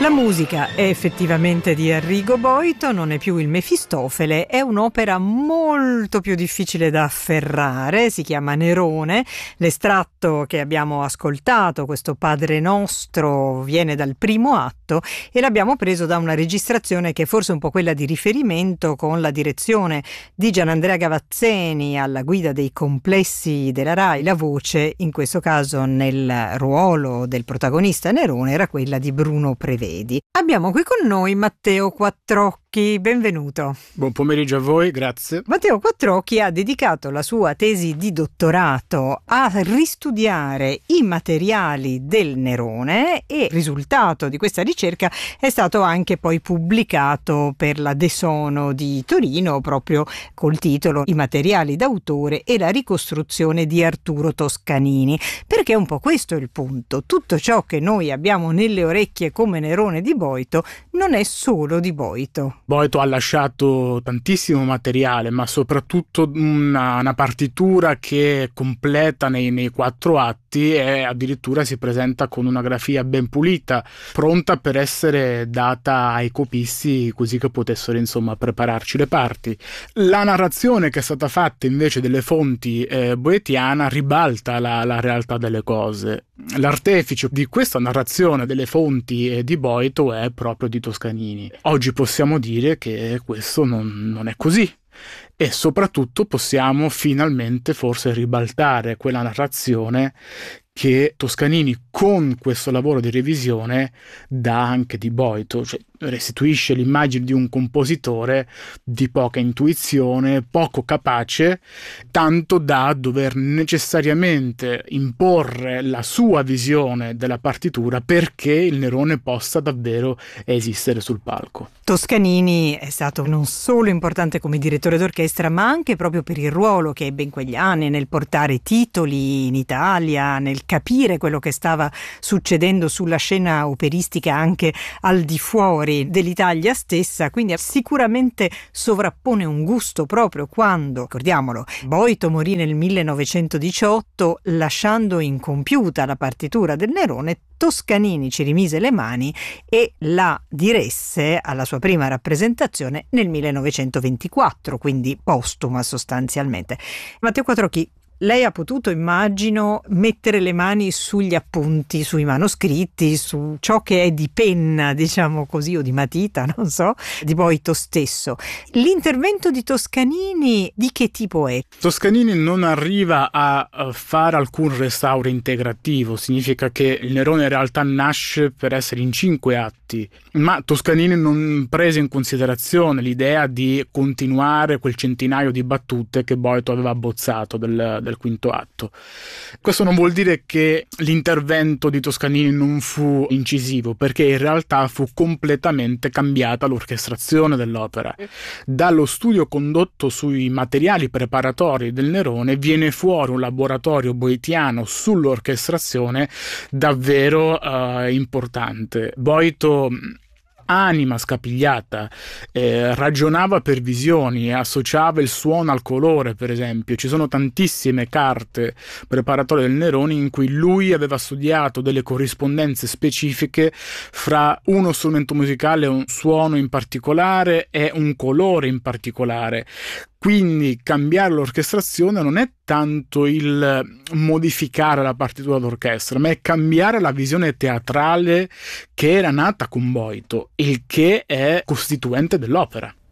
La musica è effettivamente di Arrigo Boito, non è più il Mefistofele, è un'opera molto più difficile da afferrare, si chiama Nerone. L'estratto che abbiamo ascoltato, questo Padre Nostro, viene dal primo atto e l'abbiamo preso da una registrazione che è forse un po' quella di riferimento, con la direzione di Gianandrea Gavazzeni alla guida dei complessi della Rai. La voce, in questo caso nel ruolo del protagonista Nerone, era quella di Bruno Prevedi. Abbiamo qui con noi Matteo Quattrocchi, benvenuto. Buon pomeriggio a voi, grazie. Matteo Quattrocchi ha dedicato la sua tesi di dottorato a ristudiare i materiali del Nerone e il risultato di questa ricerca è stato anche poi pubblicato per la De Sono di Torino, proprio col titolo I materiali d'autore e la ricostruzione di Arturo Toscanini, perché è un po' questo il punto: tutto ciò che noi abbiamo nelle orecchie come Nerone di Boito non è solo di Boito. Boito ha lasciato tantissimo materiale, ma soprattutto una partitura che è completa nei 4 atti e addirittura si presenta con una grafia ben pulita, pronta per essere data ai copisti così che potessero prepararci le parti. La narrazione che è stata fatta invece delle fonti boetiana ribalta la realtà delle cose. L'artefice di questa narrazione delle fonti di Boito è proprio di Toscanini. Oggi possiamo dire che questo non è così e soprattutto possiamo finalmente forse ribaltare quella narrazione che Toscanini con questo lavoro di revisione dà anche di Boito, cioè restituisce l'immagine di un compositore di poca intuizione, poco capace, tanto da dover necessariamente imporre la sua visione della partitura perché il Nerone possa davvero esistere sul palco. Toscanini è stato non solo importante come direttore d'orchestra, ma anche proprio per il ruolo che ebbe in quegli anni nel portare titoli in Italia, nel capire quello che stava succedendo sulla scena operistica anche al di fuori dell'Italia stessa, quindi sicuramente sovrappone un gusto proprio quando, ricordiamolo, Boito morì nel 1918 lasciando incompiuta la partitura del Nerone. Toscanini ci rimise le mani e la diresse alla sua prima rappresentazione nel 1924, quindi postuma sostanzialmente. Matteo Quattrocchi, lei ha potuto, immagino, mettere le mani sugli appunti, sui manoscritti, su ciò che è di penna, diciamo così, o di matita, non so, di Boito stesso. L'intervento di Toscanini di che tipo è? Toscanini non arriva a fare alcun restauro integrativo, significa che il Nerone in realtà nasce per essere in 5 atti, ma Toscanini non prese in considerazione l'idea di continuare quel centinaio di battute che Boito aveva abbozzato del quinto atto. Questo non vuol dire che l'intervento di Toscanini non fu incisivo, perché in realtà fu completamente cambiata l'orchestrazione dell'opera. Dallo studio condotto sui materiali preparatori del Nerone viene fuori un laboratorio boitiano sull'orchestrazione davvero importante. Boito, anima scapigliata, ragionava per visioni, associava il suono al colore, per esempio. Ci sono tantissime carte preparatorie del Nerone in cui lui aveva studiato delle corrispondenze specifiche fra uno strumento musicale, un suono in particolare e un colore in particolare. Quindi cambiare l'orchestrazione non è tanto il modificare la partitura d'orchestra, ma è cambiare la visione teatrale che era nata con Boito, il che è costituente dell'opera.